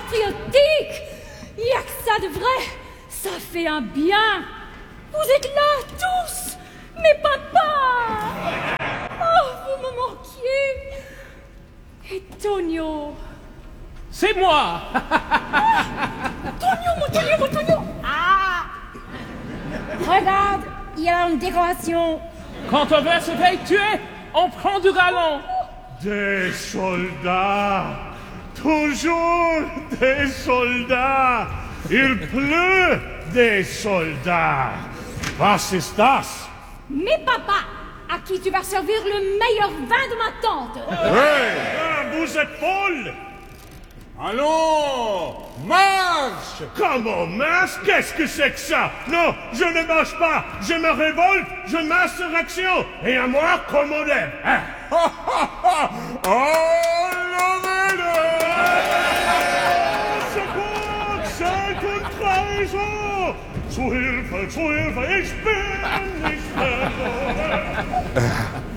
patriotique. Il n'y a que ça de vrai. Ça fait un bien. Vous êtes là, tous. Mes papas. Oh, vous me manquiez. Et Tonio. C'est moi. Mon Tonio. Ah. Regarde, il y a une décoration. Quand on veut se faire tuer, on prend du galon. Des soldats. Toujours des soldats. Il pleut des soldats. Was ist das? Mes papas, à qui tu vas servir le meilleur vin de ma tante. Hey, vous êtes folle. Allons, marche! Comment marche? Qu'est-ce que c'est que ça? Non, je ne marche pas. Je me révolte, je m'insurrection. Et à moi, comme on aime. Hein? Oh, levez-le! Secours, c'est une trahison. Zu Hilfe, ich bin nicht mehr.